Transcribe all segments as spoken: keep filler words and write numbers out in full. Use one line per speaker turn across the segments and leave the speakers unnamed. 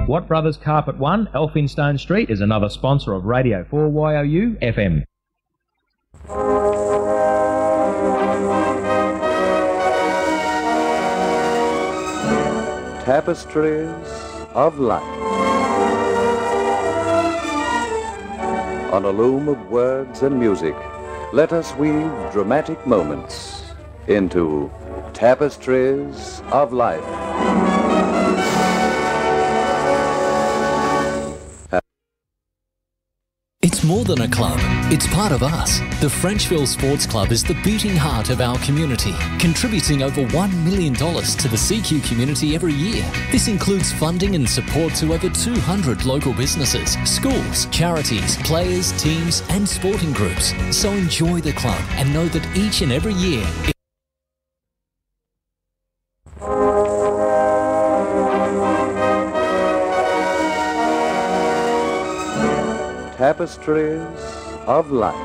Watt Brothers Carpet one, Elphinstone Street, is another sponsor of Radio four Y O U F M.
Tapestries of life. On a loom of words and music, let us weave dramatic moments into Tapestries of Life.
It's more than a club, it's part of us. The Frenchville Sports Club is the beating heart of our community, contributing over one million dollars to the C Q community every year. This includes funding and support to over two hundred local businesses, schools, charities, players, teams and sporting groups. So enjoy the club and know that each and every year
Tapestries of Life.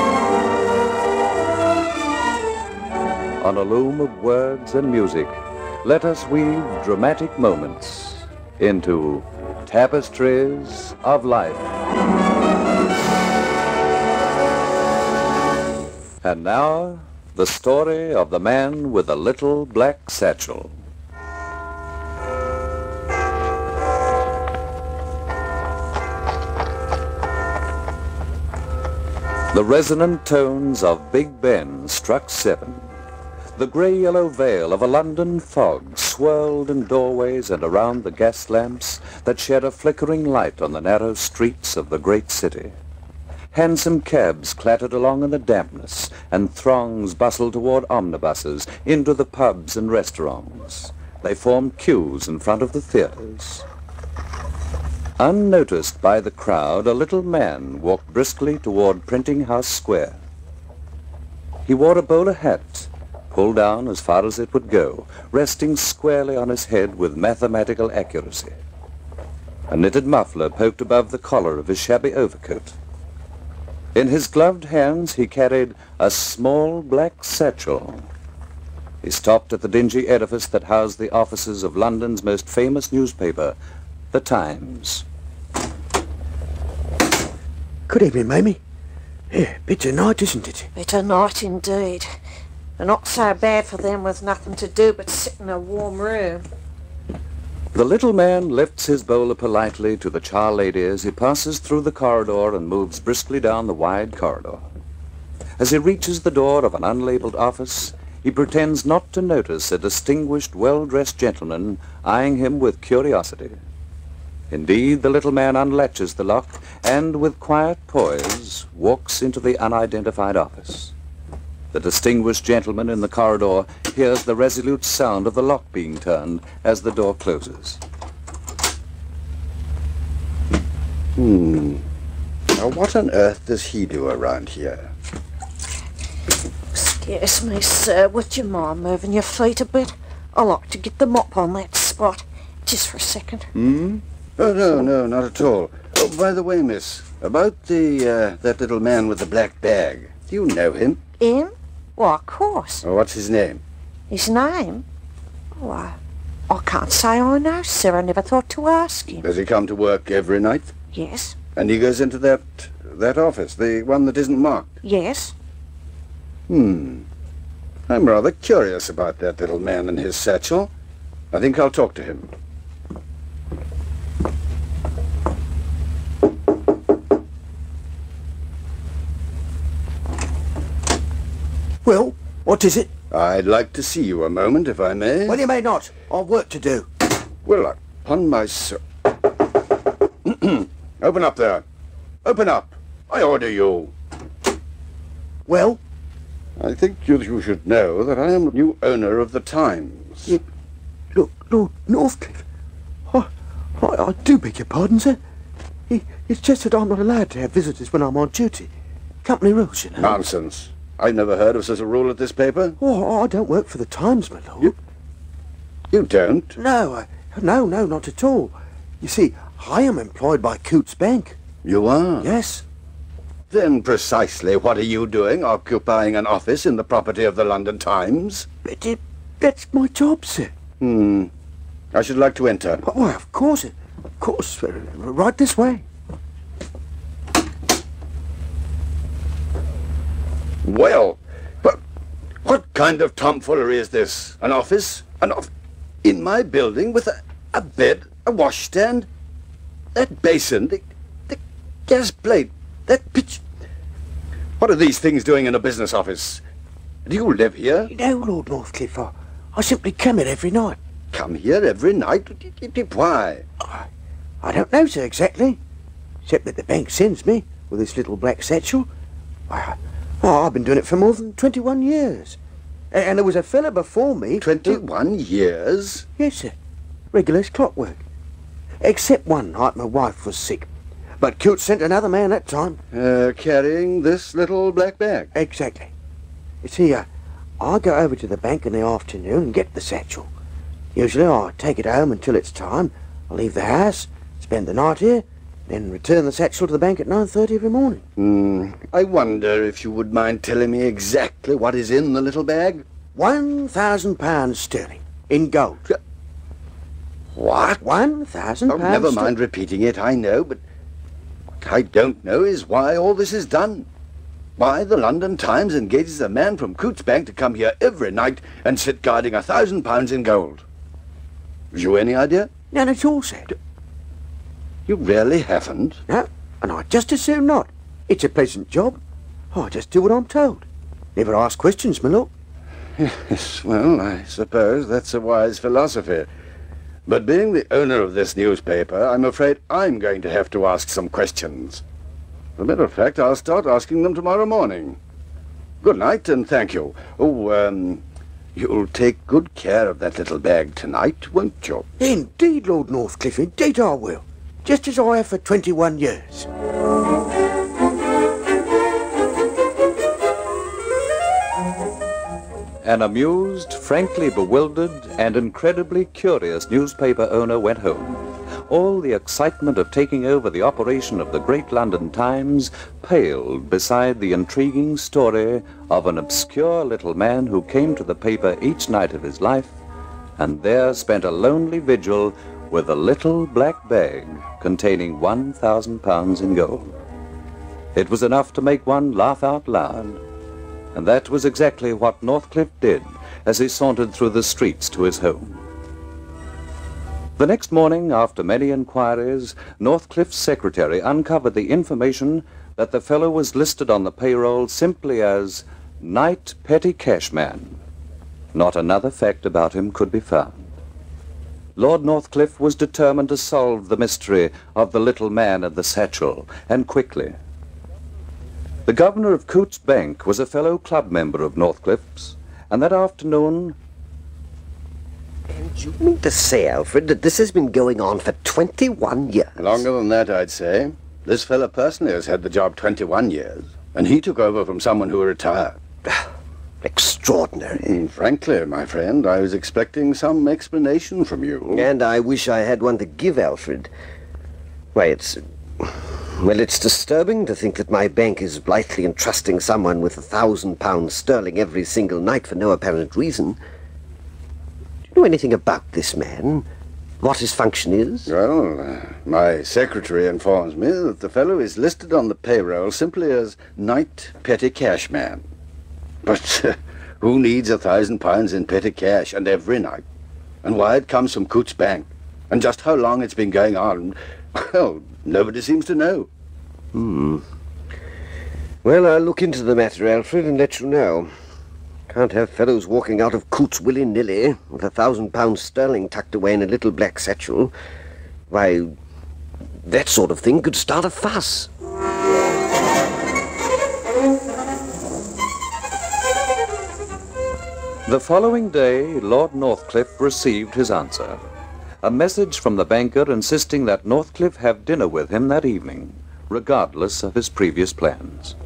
On a loom of words and music, let us weave dramatic moments into Tapestries of Life. And now, the story of the man with the little black satchel. The resonant tones of Big Ben struck seven. The grey-yellow veil of a London fog swirled in doorways and around the gas lamps that shed a flickering light on the narrow streets of the great city. Hansom cabs clattered along in the dampness, and throngs bustled toward omnibuses into the pubs and restaurants. They formed queues in front of the theaters. Unnoticed by the crowd, a little man walked briskly toward Printing House Square. He wore a bowler hat, pulled down as far as it would go, resting squarely on his head with mathematical accuracy. A knitted muffler poked above the collar of his shabby overcoat. In his gloved hands he carried a small black satchel. He stopped at the dingy edifice that housed the offices of London's most famous newspaper, The Times.
Good evening, Mamie. Yeah, bitter night, isn't it?
Bitter night indeed. And not so bad for them with nothing to do but sit in a warm room.
The little man lifts his bowler politely to the char lady as he passes through the corridor and moves briskly down the wide corridor. As he reaches the door of an unlabeled office, he pretends not to notice a distinguished, well-dressed gentleman eyeing him with curiosity. Indeed, the little man unlatches the lock and, with quiet poise, walks into the unidentified office. The distinguished gentleman in the corridor hears the resolute sound of the lock being turned as the door closes.
Hmm. Now, what on earth does he do around here?
Excuse me, sir. Would you mind moving your feet a bit? I like to get the mop on that spot. Just for a second.
Hmm? Oh, no, no, not at all. Oh, by the way, miss, about the, uh, that little man with the black bag. Do you know him?
Him? Why, of course.
Oh, what's his name?
His name? Oh, I, I can't say I know, sir. I never thought to ask him.
Does he come to work every night?
Yes.
And he goes into that, that office, the one that isn't marked?
Yes.
Hmm. I'm rather curious about that little man and his satchel. I think I'll talk to him.
Well, what is it?
I'd like to see you a moment, if I may.
Well, you may not. I've work to do.
Well, upon my soul. Open up there. Open up. I order you.
Well?
I think you, you should know that I am the new owner of the Times.
You, look, Lord Northcliffe. I, I, I do beg your pardon, sir. It, it's just that I'm not allowed to have visitors when I'm on duty. Company rules, you know.
Nonsense. I've never heard of such a rule at this paper.
Oh, I don't work for the Times, my lord.
You, you don't?
No, I, no, no, not at all. You see, I am employed by Cootes Bank.
You are?
Yes.
Then precisely what are you doing, occupying an office in the property of the London Times?
But, uh, that's my job, sir.
Hmm. I should like to enter.
Why, of course. Of course. Uh, right this way.
Well, but what kind of tomfoolery is this? An office? An off in my building with a, a bed, a washstand, that basin, the, the gas plate, that pitch. What are these things doing in a business office? Do you live here?
No, Lord Northcliffe. I, I simply come here every night.
Come here every night? Why?
I, I don't know, sir, exactly. Except that the bank sends me with this little black satchel. I, oh, I've been doing it for more than twenty-one years. And, and there was a fella before me...
Twenty-one
who,
years?
Yes, sir. Regular as clockwork. Except one night my wife was sick. But Coots sent another man that time.
Uh, carrying this little black bag?
Exactly. You see, uh, I go over to the bank in the afternoon and get the satchel. Usually I take it home until it's time. I leave the house, spend the night here, then return the satchel to the bank at nine thirty every morning.
Hmm. I wonder if you would mind telling me exactly what is in the little bag?
One thousand pounds sterling in gold.
What?
One thousand
Oh,
pounds
never
ster-
mind repeating it, I know, but what I don't know is why all this is done. Why the London Times engages a man from Coots Bank to come here every night and sit guarding a thousand pounds in gold. Have you any idea?
None at all, sir.
You really haven't?
No, and I'd just as soon not. It's a pleasant job. I just do what I'm told. Never ask questions, my lord.
Yes, well, I suppose that's a wise philosophy. But being the owner of this newspaper, I'm afraid I'm going to have to ask some questions. As a matter of fact, I'll start asking them tomorrow morning. Good night, and thank you. Oh, um, you'll take good care of that little bag tonight, won't you?
Indeed, Lord Northcliffe, indeed I will. Just as I have for twenty-one years.
An amused, frankly bewildered, and incredibly curious newspaper owner went home. All the excitement of taking over the operation of the Great London Times paled beside the intriguing story of an obscure little man who came to the paper each night of his life and there spent a lonely vigil with a little black bag containing one thousand pounds in gold. It was enough to make one laugh out loud, and that was exactly what Northcliffe did as he sauntered through the streets to his home. The next morning, after many inquiries, Northcliffe's secretary uncovered the information that the fellow was listed on the payroll simply as Night Petty Cashman. Not another fact about him could be found. Lord Northcliffe was determined to solve the mystery of the little man in the satchel, and quickly. The governor of Coots Bank was a fellow club member of Northcliffe's, and that afternoon...
And you mean to say, Alfred, that this has been going on for twenty-one years?
Longer than that, I'd say. This fella personally has had the job twenty-one years, and he took over from someone who retired.
Extraordinary.
Mm, frankly, my friend, I was expecting some explanation from you.
And I wish I had one to give, Alfred. Why, it's... Well, it's disturbing to think that my bank is blithely entrusting someone with a thousand pounds sterling every single night for no apparent reason. Do you know anything about this man? What his function is?
Well, uh, my secretary informs me that the fellow is listed on the payroll simply as Night Petty Cashman. But uh, who needs a thousand pounds in petty cash, and every night? And why it comes from Coots Bank? And just how long it's been going on? Well, nobody seems to know.
Hmm. Well, I'll look into the matter, Alfred, and let you know. Can't have fellows walking out of Coots willy-nilly with a thousand pounds sterling tucked away in a little black satchel. Why, that sort of thing could start a fuss.
The following day, Lord Northcliffe received his answer. A message from the banker insisting that Northcliffe have dinner with him that evening, regardless of his previous plans.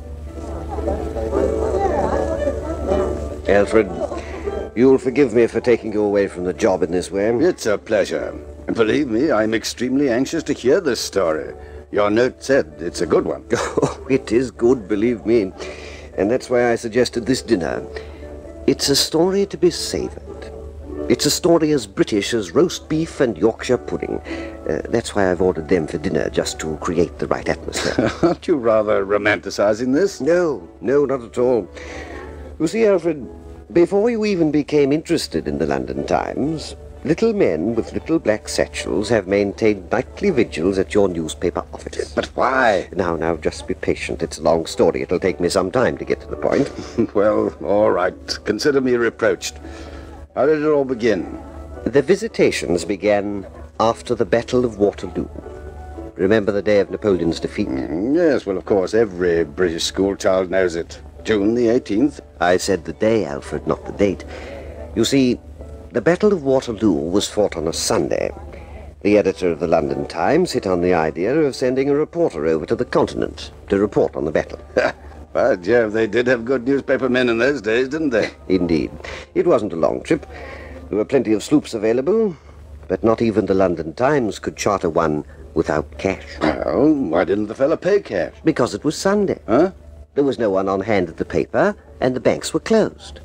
Alfred, you'll forgive me for taking you away from the job in this way.
It's a pleasure. And believe me, I'm extremely anxious to hear this story. Your note said it's a good one.
Oh, it is good, believe me. And that's why I suggested this dinner. It's a story to be savored. It's a story as British as roast beef and Yorkshire pudding. Uh, that's why I've ordered them for dinner, just to create the right atmosphere.
Aren't you rather romanticizing this?
No, no, not at all. You see, Alfred, before you even became interested in the London Times, little men with little black satchels have maintained nightly vigils at your newspaper office.
But why?
Now, now, just be patient. It's a long story. It'll take me some time to get to the point.
Well, all right. Consider me reproached. How did it all begin?
The visitations began after the Battle of Waterloo. Remember the day of Napoleon's defeat?
Mm, yes, well, of course, every British schoolchild knows it. June the eighteenth.
I said the day, Alfred, not the date. You see, the Battle of Waterloo was fought on a Sunday. The editor of the London Times hit on the idea of sending a reporter over to the continent to report on the battle.
By Jove, they did have good newspaper men in those days, didn't they?
Indeed. It wasn't a long trip. There were plenty of sloops available, but not even the London Times could charter one without cash.
Well, why didn't the fellow pay cash?
Because it was Sunday.
Huh?
There was no one on hand at the paper, and the banks were closed.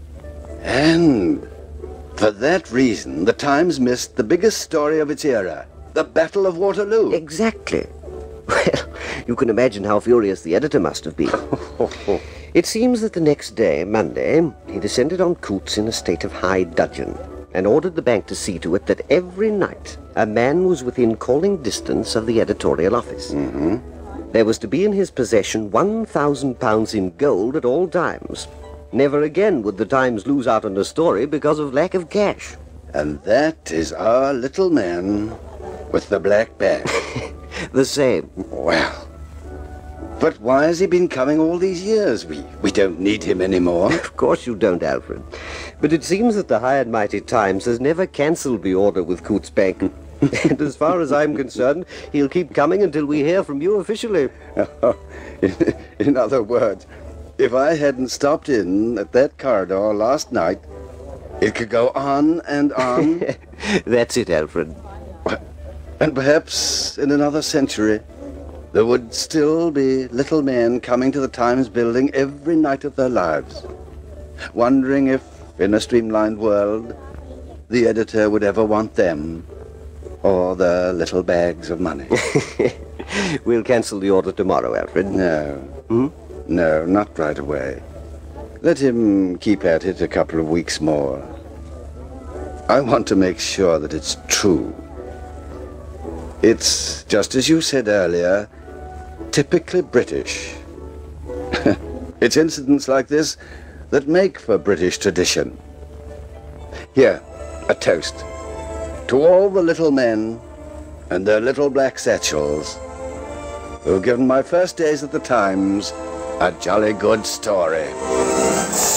And for that reason, the Times missed the biggest story of its era, the Battle of Waterloo.
Exactly. Well, you can imagine how furious the editor must have been. It seems that the next day, Monday, he descended on Coots in a state of high dudgeon and ordered the bank to see to it that every night a man was within calling distance of the editorial office.
Mm-hmm.
There was to be in his possession one thousand pounds in gold at all times. Never again would the Times lose out on a story because of lack of cash.
And that is our little man with the black bag.
The same.
Well, but why has he been coming all these years? We, we don't need him anymore.
Of course you don't, Alfred. But it seems that the High and Mighty Times has never cancelled the order with Coots Bank. And as far as I'm concerned, he'll keep coming until we hear from you officially.
in, in other words, if I hadn't stopped in at that corridor last night, it could go on and on.
That's it, Alfred.
And perhaps in another century, there would still be little men coming to the Times building every night of their lives, wondering if, in a streamlined world, the editor would ever want them or their little bags of money.
We'll cancel the order tomorrow, Alfred.
No.
Hmm?
No, not right away. Let him keep at it a couple of weeks more. I want to make sure that it's true. It's, just as you said earlier, typically British. It's incidents like this that make for British tradition. Here, a toast. To all the little men and their little black satchels who've given my first days at the Times a jolly good story.